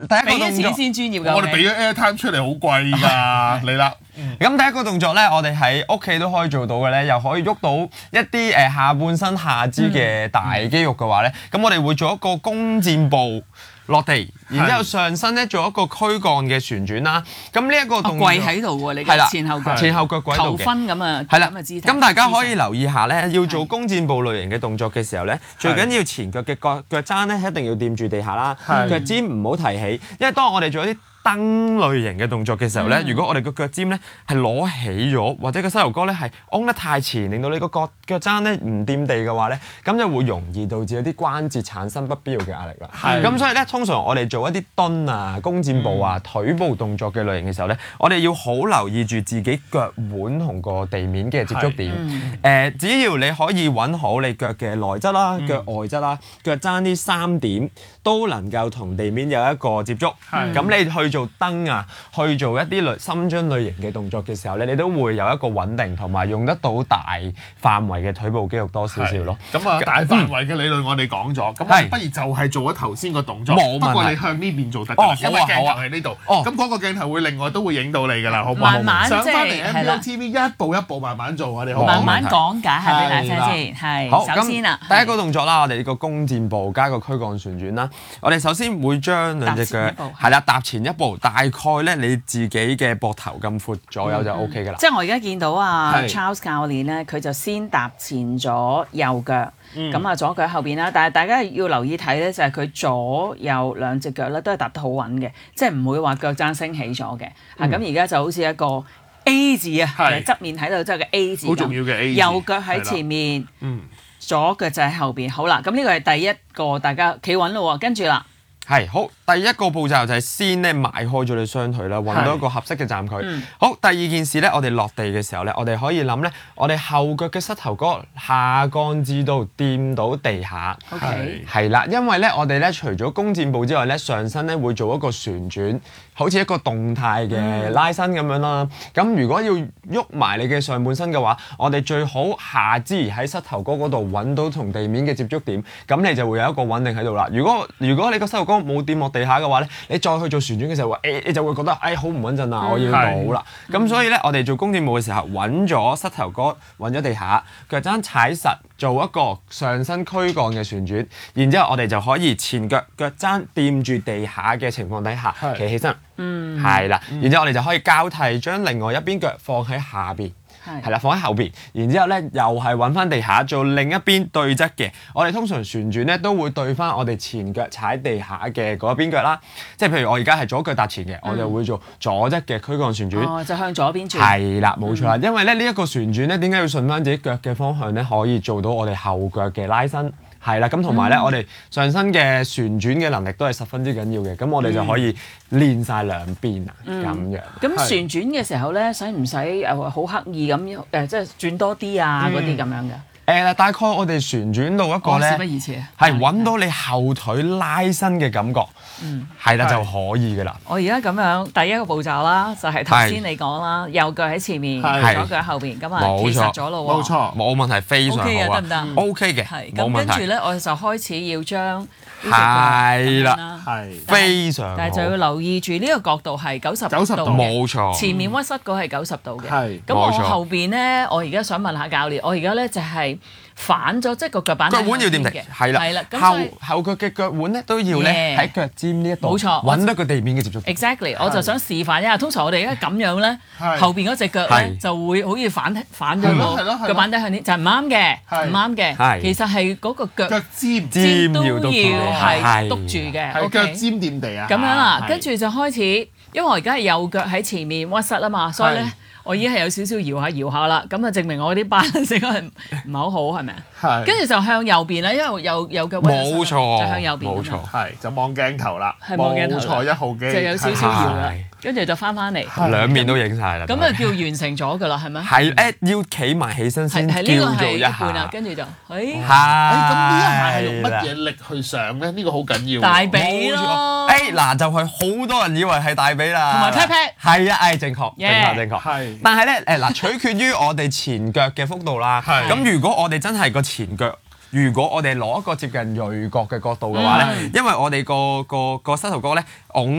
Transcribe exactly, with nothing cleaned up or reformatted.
第一個動作先專業㗎。 我哋俾咗 airtime 出嚟好貴㗎，嚟啦。 咁第一個動作咧，我哋喺屋企都可以做到嘅咧，又可以喐到一啲誒下半身下肢嘅大肌肉嘅話咧，咁、嗯、我哋會做一個弓箭步落地，然之後上身咧做一個軀幹嘅旋轉啦。咁呢一個動作跪喺度喎，你嘅前後腳前後腳跪喺度嘅求婚咁啊， 係啦咁嘅姿勢。 咁大家可以留意下咧，要做弓箭步類型嘅動作嘅時候咧，最緊要前腳嘅腳腳踭咧一定要掂住地下啦，腳尖唔好提起，因為當我哋做一啲蹬類型嘅動作嘅時候咧，嗯、如果我哋個腳尖咧係攞起咗，或者個膝頭哥咧係彎得太前，令到你個腳腳踭咧唔掂地嘅話咧，咁就會容易導致一啲關節產生不必要嘅壓力啦。咁所以咧，通常我哋做一啲蹲啊、弓箭步啊、嗯、腿部動作嘅類型嘅時候咧，我哋要好留意住自己腳腕同個地面嘅接觸點。誒、嗯呃，只要你可以揾好你腳嘅內側啦、嗯、腳外側啦、腳踭呢三點都能夠同地面有一個接觸，咁、嗯、你去做蹬啊，去做一啲類深蹲類型嘅動作嘅時候咧，你都會有一個穩定同埋用得到大範圍嘅腿部肌肉多少少咯。 咁啊，大範圍嘅理論我哋講咗，咁、嗯、我哋不如就係做咗頭先個動作。冇問題。不過你向呢邊做得㗎、哦，因為鏡頭喺呢度。哦，咁嗰個鏡頭會另外都會影到你㗎啦，好唔好？ 慢慢上翻嚟即係 M B O T V 一步一步慢慢做，我哋好慢慢講解係俾大家先。係。好，首先啊， 第一個動作啦，我哋呢個弓箭步加個軀幹旋轉啦。我哋首先會將兩隻腳係啦，踏前一步，大概咧你自己嘅膊頭咁闊左右就 O K 㗎啦。 即係我而家見到啊 Charles 教練咧，佢就先踏前咗右腳，咁、嗯、啊左腳喺後邊啦。但係大家要留意睇咧，就係佢左右兩隻腳咧都係踏得好穩嘅，即係唔會話腳踭升起咗嘅。啊咁而家就好似一個 A 字啊，側面睇到即係個 A 字， 好重要嘅 A 字。 右腳喺前面，左腳就喺後邊。好啦，咁呢個係第一個，大家企穩咯喎，跟住啦。 係好，第一個步驟就係先咧邁開咗你雙腿啦，揾到一個合適嘅站距。嗯、好，第二件事咧，我哋落地嘅時候咧，我哋可以諗咧，我哋後腳嘅膝頭哥下降至到掂到地下。 OK。 係啦，因為咧我哋咧除咗弓箭步之外咧，上身咧會做一個旋轉，好似一個動態嘅拉伸咁樣啦。咁、嗯、如果要喐埋你嘅上半身嘅話，我哋最好下肢喺膝頭哥嗰度揾到同地面嘅接觸點，咁你就會有一個穩定喺度啦。如果如果你個膝頭哥冇掂落地下嘅話咧，你再去做旋轉嘅時候，誒你就會覺得誒好唔穩陣啊！我要倒啦。咁、嗯、所以咧，我哋做弓箭步嘅時候，揾咗膝頭哥，揾咗地下，腳踭踩實，做一個上身軀幹嘅旋轉，然之後我哋就可以前腳腳踭掂住地下嘅情況底下企起身，嗯，係啦，然之後我哋就可以交替將另外一邊腳放喺下邊。係啦，放喺後邊，然之後咧又係揾翻地下做另一邊對側嘅。我哋通常旋轉咧都會對翻我哋前腳踩地下嘅嗰一邊腳啦。即係譬如我而家係左腳踏前嘅，嗯、我就會做左側嘅軀幹旋轉。 哦，就向左邊轉。係啦，冇錯啦。嗯、因為咧呢一個旋轉咧，點解要順翻自己腳嘅方向咧？可以做到我哋後腳嘅拉伸。係啦，咁同埋咧，我哋上身嘅旋轉嘅能力都係十分之緊要嘅，咁我哋就可以練晒兩邊啊，咁、嗯、樣。 咁旋轉嘅時候咧，使唔使誒好刻意咁誒，即係轉多啲啊嗰啲咁樣嘅？ 誒，大概我哋旋轉到一個咧， 事不宜遲啊， 係揾到你後腿拉伸嘅感覺，嗯，係啦就可以㗎啦。 我而家咁樣第一個步驟啦，就係頭先你講啦，右腳喺前面，左腳喺後邊，咁啊企實咗咯喎， 冇錯， 冇問題，非常好啊 ，OK 嘅得唔得 ？OK 嘅， 係冇問題。 咁跟住咧，我就開始要將係啦，係非常好， 但係就要留意住呢個角度係九十度， 冇錯， 前面屈膝嗰係九十度嘅， 係咁我後邊咧，我而家想問下教練，我而家咧就係反咗，即係個腳板腳腕要掂地，係啦， 係啦， 後後腳嘅腳腕咧都要咧喺腳尖呢一度， 冇錯， 揾到個地面嘅接觸。 Exactly，我就想示範一下。通常我哋而家咁樣咧，後邊嗰隻腳咧就會好似反反咗個腳板底向呢，就係唔啱嘅，唔啱嘅。其實係嗰個腳腳尖尖都要係篤住嘅， 係腳尖掂地啊。 咁樣啦，跟住就開始，因為我而家係右腳喺前面屈膝啊嘛，所以咧。我已經係有少少搖下搖下啦，咁啊證明我啲班應該係唔係好好，係咪啊？係。跟住就向右邊啦，因為右右腳屈膝， 冇錯， 就向右邊。 冇錯， 係就望鏡頭啦， 係望鏡頭。 冇錯，一號機就有少少搖啦，跟住就翻翻嚟， 兩面都影晒啦。 咁啊叫完成咗㗎啦，係咪？ 係誒，要企埋起身先叫做一下。 跟住就，誒。 係。咁呢一下係用乜嘢力去上咧？呢個好緊要。 大髀咯。 誒嗱，就係好多人以為係大髀啦。 同埋 pat pat。 係啊，誒正確，正確，正確。 係。 但係咧誒嗱，取決於我哋前腳嘅幅度啦。係。咁如果我哋真係個前腳，如果我哋攞一個接近鋭角嘅角度嘅話咧，因為我哋個個個膝頭哥咧，拱